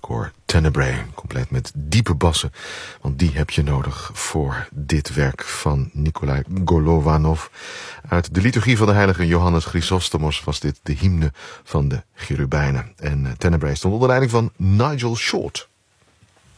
koor Tenebrae, compleet met diepe bassen, want die heb je nodig voor dit werk van Nikolai Golovanov. Uit de liturgie van de heilige Johannes Chrysostomos was dit de hymne van de Cherubijnen. En Tenebrae stond onder leiding van Nigel Short.